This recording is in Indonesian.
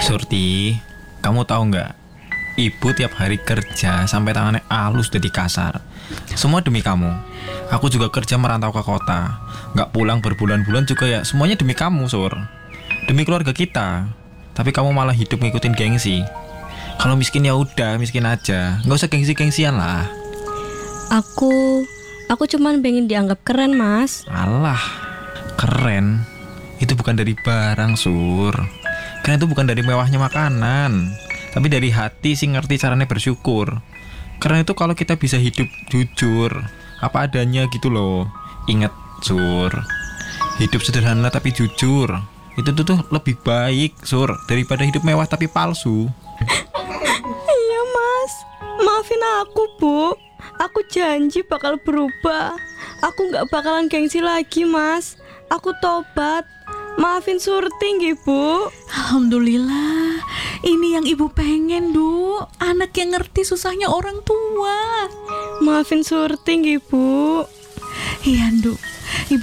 Surti, kamu tahu nggak? Ibu tiap hari kerja sampai tangannya halus jadi kasar. Semua demi kamu. Aku juga kerja merantau ke kota. Nggak pulang berbulan-bulan juga ya. Semuanya demi kamu, Sur. Demi keluarga kita. Tapi kamu malah hidup ngikutin gengsi. Kalau miskin ya udah, miskin aja. Nggak usah gengsi-gengsian lah. Aku cuman pengen dianggap keren, Mas. Alah, keren. Itu bukan dari barang, Sur. Keren itu bukan dari mewahnya makanan, tapi dari hati sih ngerti caranya bersyukur. Karena itu kalau kita bisa hidup jujur, apa adanya gitu loh. Ingat, Sur, hidup sederhana tapi jujur. Itu tuh lebih baik, Sur, daripada hidup mewah tapi palsu. Iya, Mas. Maafin aku, Bu. Aku janji bakal berubah. Aku gak bakalan gengsi lagi, Mas. Aku tobat. Maafin Surti nggih, Bu. Alhamdulillah, ini yang ibu pengen, Du. Anak yang ngerti susahnya orang tua. Maafin Surti nggih, Bu. Iya, Du.